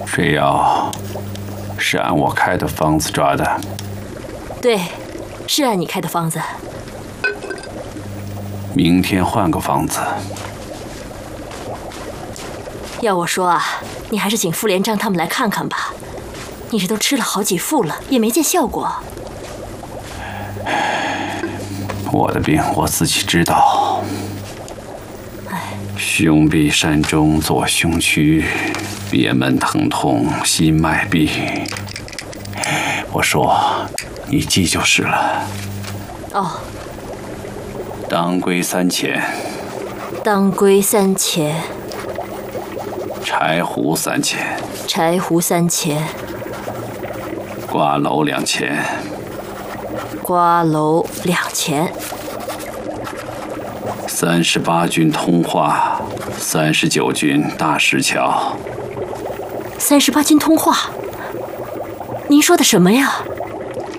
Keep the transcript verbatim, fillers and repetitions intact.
这药是按我开的方子抓的。 对，是按你开的方子。 明天换个方子。 要我说啊，你还是请副连长他们来看看吧。你这都吃了好几副了，也没见效果。 我的病我自己知道。胸壁膻中左胸区，憋闷疼痛，心脉闭。我说，你记就是了。 哦。 当归三钱。 当归三钱。 柴胡三钱。 柴胡三钱。 瓜蒌两钱。 瓜蒌两钱。 三十八君通化，三十九君大石桥。 三十八君通化？您说的什么呀？